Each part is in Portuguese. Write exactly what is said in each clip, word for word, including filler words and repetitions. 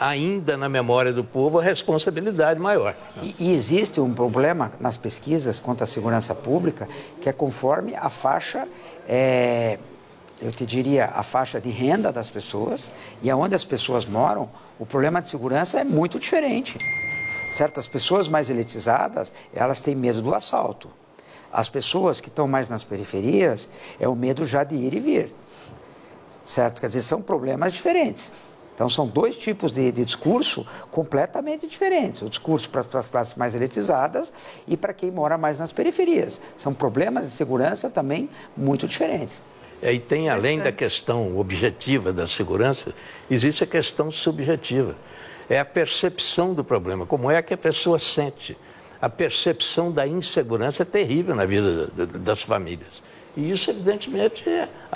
ainda na memória do povo a responsabilidade maior. E, e existe um problema nas pesquisas contra a segurança pública, que é conforme a faixa, é, eu te diria, a faixa de renda das pessoas, e aonde as pessoas moram, o problema de segurança é muito diferente. Certas pessoas mais elitizadas, elas têm medo do assalto. As pessoas que estão mais nas periferias, é o medo já de ir e vir. Certo? Quer dizer, são problemas diferentes. Então, são dois tipos de, de discurso completamente diferentes. O discurso para as classes mais elitizadas e para quem mora mais nas periferias. São problemas de segurança também muito diferentes. E tem, além da questão objetiva da segurança, existe a questão subjetiva. É a percepção do problema, como é que a pessoa sente. A percepção da insegurança é terrível na vida das famílias. E isso, evidentemente,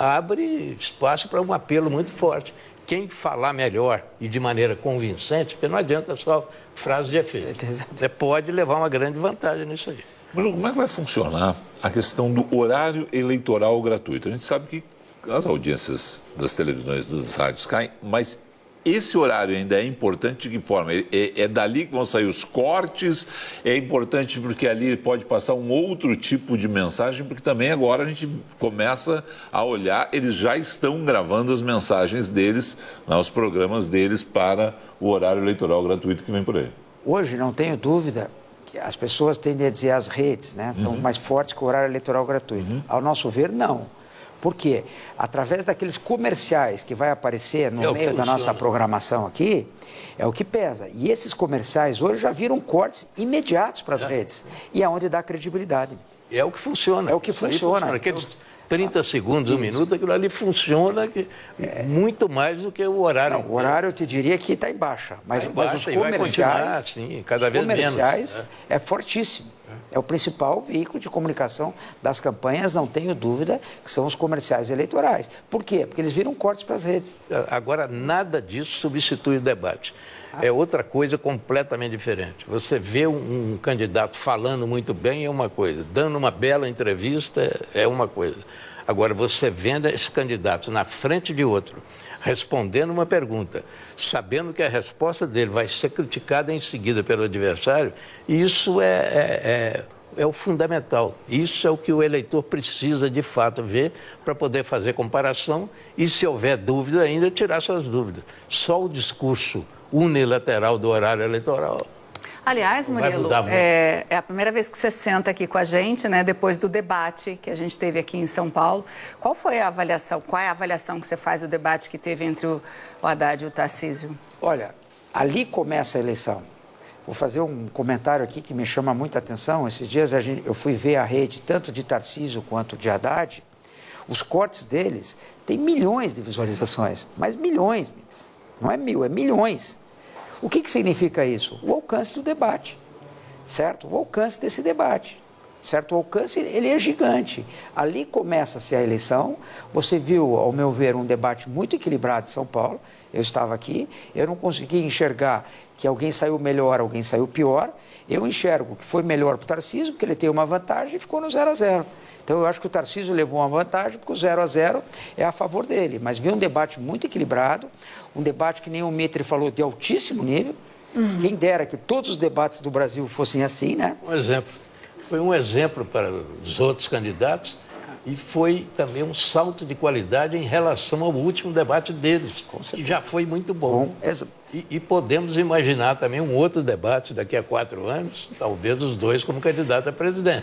abre espaço para um apelo muito forte. Quem falar melhor e de maneira convincente, porque não adianta só frase de efeito. Você pode levar uma grande vantagem nisso aí. Bruno, como é que vai funcionar a questão do horário eleitoral gratuito? A gente sabe que as audiências das televisões, dos rádios caem, mas esse horário ainda é importante de que forma? É, é dali que vão sair os cortes? É importante porque ali pode passar um outro tipo de mensagem, porque também agora a gente começa a olhar, eles já estão gravando as mensagens deles, né, os programas deles para o horário eleitoral gratuito que vem por aí. Hoje, não tenho dúvida, que as pessoas tendem a dizer as redes, né, estão uhum. mais fortes que o horário eleitoral gratuito. Uhum. Ao nosso ver, não. Por quê? Através daqueles comerciais que vai aparecer no é meio da nossa programação aqui, é o que pesa. E esses comerciais hoje já viram cortes imediatos para as é. redes. E é onde dá credibilidade. É o que funciona. É o que Isso funciona. funciona. Aqueles trinta segundos, um minuto, aquilo ali funciona que, é, muito mais do que o horário. Não, o horário eu te diria que está em baixa. Mas, tá em baixa, mas os comerciais, sim, cada os vez comerciais menos. É. é fortíssimo. É o principal veículo de comunicação das campanhas, não tenho dúvida, que são os comerciais eleitorais. Por quê? Porque eles viram cortes para as redes. Agora, nada disso substitui o debate. É outra coisa completamente diferente. Você vê um, um candidato falando muito bem é uma coisa, dando uma bela entrevista é uma coisa. Agora, você vendo esse candidato na frente de outro, respondendo uma pergunta, sabendo que a resposta dele vai ser criticada em seguida pelo adversário, isso é, é, é, é o fundamental. Isso é o que o eleitor precisa, de fato, ver para poder fazer comparação e, se houver dúvida ainda, tirar suas dúvidas. Só o discurso unilateral do horário eleitoral. Aliás, Murilo, é, é a primeira vez que você senta aqui com a gente, né, depois do debate que a gente teve aqui em São Paulo. Qual foi a avaliação, qual é a avaliação que você faz do debate que teve entre o, o Haddad e o Tarcísio? Olha, ali começa a eleição. Vou fazer um comentário aqui que me chama muita atenção. Esses dias a gente, eu fui ver a rede, tanto de Tarcísio quanto de Haddad. Os cortes deles têm milhões de visualizações, mas milhões, não é mil, é milhões. O que, que significa isso? O alcance do debate, certo? O alcance desse debate, certo? O alcance, ele é gigante. Ali começa-se a eleição. Você viu, ao meu ver, um debate muito equilibrado em São Paulo. Eu estava aqui, eu não consegui enxergar que alguém saiu melhor, alguém saiu pior. Eu enxergo que foi melhor para o Tarcísio, porque ele tem uma vantagem e ficou no zero a zero. Então, eu acho que o Tarcísio levou uma vantagem, porque o zero a zero é a favor dele. Mas vi um debate muito equilibrado, um debate que nem o Mitre falou, de altíssimo nível. Uhum. Quem dera que todos os debates do Brasil fossem assim, né? Um exemplo. Foi um exemplo para os outros candidatos e foi também um salto de qualidade em relação ao último debate deles, que já foi muito bom. bom e, e podemos imaginar também um outro debate daqui a quatro anos, talvez os dois como candidato a presidente.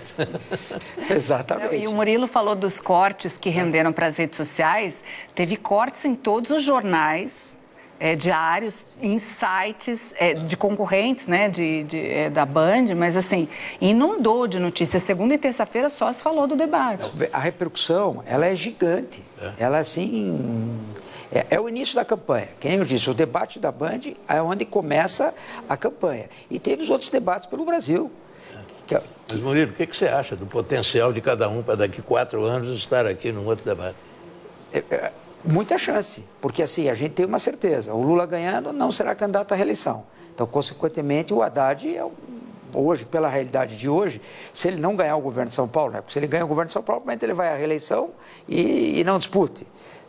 Exatamente. E o Murilo falou dos cortes que renderam para as redes sociais. Teve cortes em todos os jornais é, diários, em sites é, de concorrentes, né, de, de, é, da Band, mas assim, inundou de notícias. Segunda e terça-feira só se falou do debate. A repercussão, ela é gigante. É. Ela, assim, é, é o início da campanha. Quem eu disse, o debate da Band é onde começa a campanha. E teve os outros debates pelo Brasil. Que, que... Mas, Murilo, o que, que você acha do potencial de cada um para daqui a quatro anos estar aqui num outro debate? É, é... Muita chance, porque assim, a gente tem uma certeza, o Lula ganhando não será candidato à reeleição. Então, consequentemente, o Haddad, é, hoje, pela realidade de hoje, se ele não ganhar o governo de São Paulo, né? Porque se ele ganhar o governo de São Paulo, ele vai à reeleição e, e não dispute,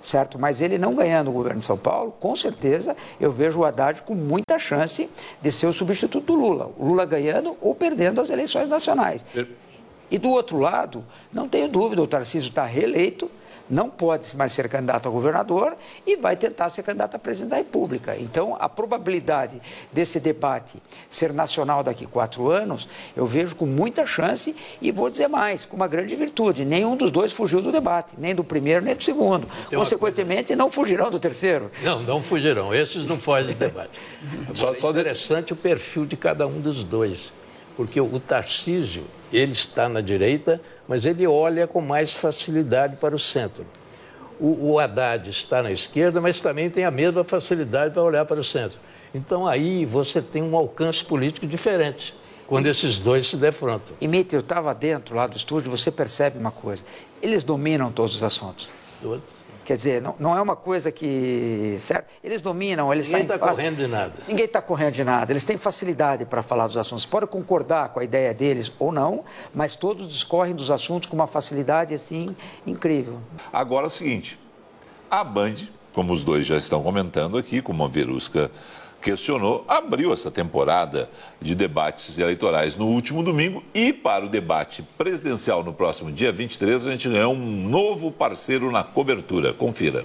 certo? Mas ele não ganhando o governo de São Paulo, com certeza eu vejo o Haddad com muita chance de ser o substituto do Lula. O Lula ganhando ou perdendo as eleições nacionais. E do outro lado, não tenho dúvida, o Tarcísio está reeleito, não pode mais ser candidato a governador e vai tentar ser candidato a presidente da República. Então, a probabilidade desse debate ser nacional daqui a quatro anos, eu vejo com muita chance e vou dizer mais, com uma grande virtude. Nenhum dos dois fugiu do debate, nem do primeiro, nem do segundo. Consequentemente, não fugirão do terceiro. Não, não fugirão. Esses não fogem do debate. Agora, só, é interessante o perfil de cada um dos dois, porque o Tarcísio, ele está na direita, mas ele olha com mais facilidade para o centro. O, o Haddad está na esquerda, mas também tem a mesma facilidade para olhar para o centro. Então, aí você tem um alcance político diferente, quando esses dois se defrontam. E, Mitter, eu estava dentro lá do estúdio, você percebe uma coisa. Eles dominam todos os assuntos. Todos. Quer dizer, não, não é uma coisa que... Certo? Eles dominam, eles Ninguém saem... está correndo de nada. Ninguém está correndo de nada. Eles têm facilidade para falar dos assuntos. Pode concordar com a ideia deles ou não, mas todos discorrem dos assuntos com uma facilidade, assim, incrível. Agora é o seguinte, a Band, como os dois já estão comentando aqui, como a Verusca questionou, abriu essa temporada de debates eleitorais no último domingo e para o debate presidencial no próximo dia vinte e três a gente ganhou um novo parceiro na cobertura. Confira.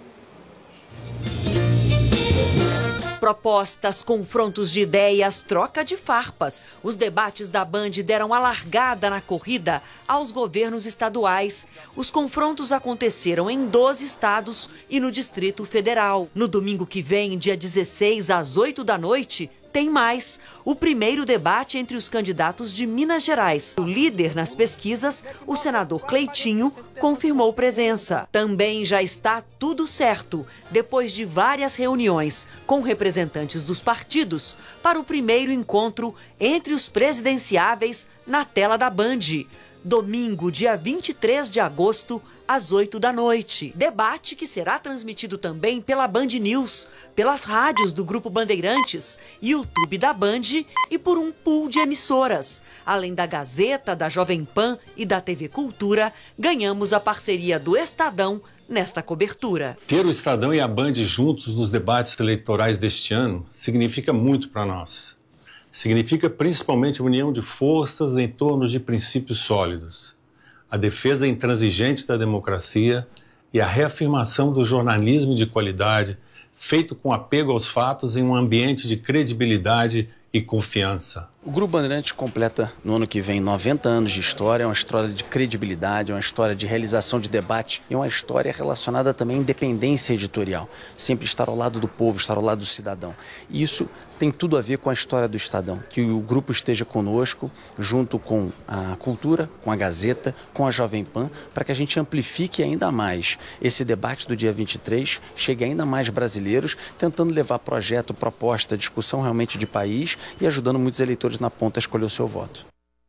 Propostas, confrontos de ideias, troca de farpas. Os debates da Band deram a largada na corrida aos governos estaduais. Os confrontos aconteceram em doze estados e no Distrito Federal. No domingo que vem, dia dezesseis, às oito da noite, tem mais. O primeiro debate entre os candidatos de Minas Gerais. O líder nas pesquisas, o senador Cleitinho, confirmou presença. Também já está tudo certo, depois de várias reuniões com representantes dos partidos, para o primeiro encontro entre os presidenciáveis na tela da Band. Domingo, dia vinte e três de agosto, às oito da noite. Debate que será transmitido também pela Band News, pelas rádios do Grupo Bandeirantes, YouTube da Band e por um pool de emissoras. Além da Gazeta, da Jovem Pan e da T V Cultura, ganhamos a parceria do Estadão nesta cobertura. Ter o Estadão e a Band juntos nos debates eleitorais deste ano significa muito para nós. Significa principalmente a união de forças em torno de princípios sólidos, a defesa intransigente da democracia e a reafirmação do jornalismo de qualidade, feito com apego aos fatos em um ambiente de credibilidade e confiança. O Grupo Bandeirantes completa no ano que vem noventa anos de história, é uma história de credibilidade, é uma história de realização de debate e uma história relacionada também à independência editorial. Sempre estar ao lado do povo, estar ao lado do cidadão. E isso tem tudo a ver com a história do Estadão, que o grupo esteja conosco, junto com a Cultura, com a Gazeta, com a Jovem Pan, para que a gente amplifique ainda mais esse debate do dia vinte e três, chegue a ainda mais brasileiros, tentando levar projeto, proposta, discussão realmente de país e ajudando muitos eleitores na ponta a escolher o seu voto.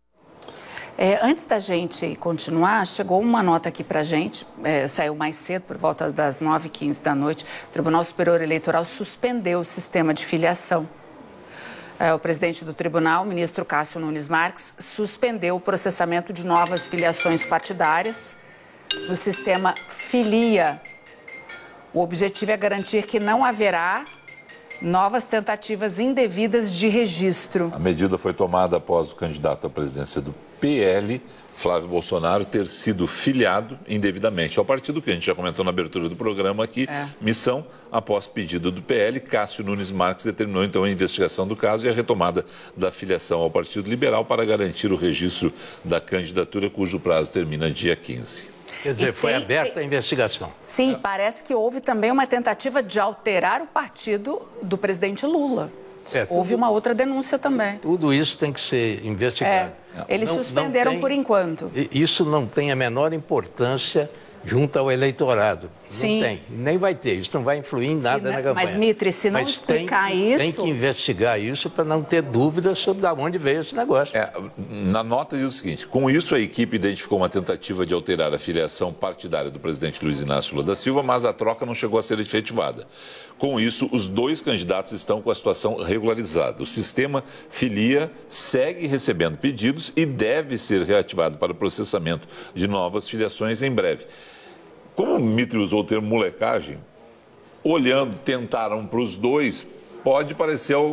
É, antes da gente continuar, chegou uma nota aqui para a gente, é, saiu mais cedo, por volta das nove e quinze da noite. O Tribunal Superior Eleitoral suspendeu o sistema de filiação. É, o presidente do tribunal, o ministro Cássio Nunes Marques, suspendeu o processamento de novas filiações partidárias no sistema Filia. O objetivo é garantir que não haverá novas tentativas indevidas de registro. A medida foi tomada após o candidato à presidência do P L, Flávio Bolsonaro, ter sido filiado indevidamente ao partido, que a gente já comentou na abertura do programa aqui, é. Missão, após pedido do P L, Cássio Nunes Marques determinou então a investigação do caso e a retomada da filiação ao Partido Liberal para garantir o registro da candidatura, cujo prazo termina dia quinze. Quer dizer, foi tem, aberta a investigação. Sim, parece que houve também uma tentativa de alterar o partido do presidente Lula. É, tudo, houve uma outra denúncia também. Tudo isso tem que ser investigado. É, eles não, suspenderam não tem, por enquanto. Isso não tem a menor importância junto ao eleitorado. Sim. Não tem, nem vai ter. Isso não vai influir em nada se, na campanha. Mas, Mitre, se não mas explicar tem, isso... Tem que investigar isso para não ter dúvidas sobre de onde veio esse negócio. É, na nota diz o seguinte, com isso a equipe identificou uma tentativa de alterar a filiação partidária do presidente Luiz Inácio Lula da Silva, mas a troca não chegou a ser efetivada. Com isso, os dois candidatos estão com a situação regularizada. O sistema Filia segue recebendo pedidos e deve ser reativado para o processamento de novas filiações em breve. como o Mitre usou o termo molecagem, olhando, tentaram para os dois, pode parecer